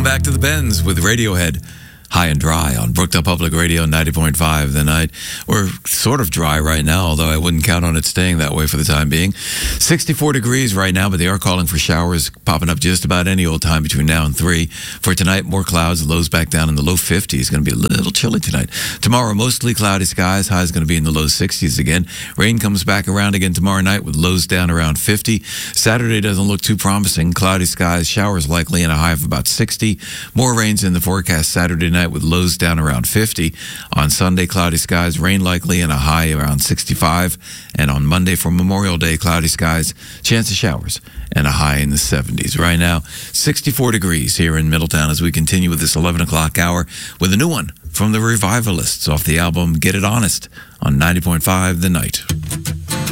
back to the Bends with Radiohead. High and Dry on Brookdale Public Radio 90.5 The Night. We're sort of dry right now, although I wouldn't count on it staying that way for the time being. 64 degrees right now, but they are calling for showers popping up just about any old time between now and 3. For tonight, more clouds, lows back down in the low 50s. It's going to be a little chilly tonight. Tomorrow, mostly cloudy skies. High is going to be in the low 60s again. Rain comes back around again tomorrow night with lows down around 50. Saturday doesn't look too promising. Cloudy skies, showers likely, and a high of about 60. More rains in the forecast Saturday night with lows down around 50. On Sunday, cloudy skies, rain likely, and a high around 65. And on Monday for Memorial Day, cloudy skies, chance of showers, and a high in the 70s. Right now, 64 degrees here in Middletown as we continue with this 11 o'clock hour with a new one from the Revivalists off the album Get It Honest on 90.5 The Night.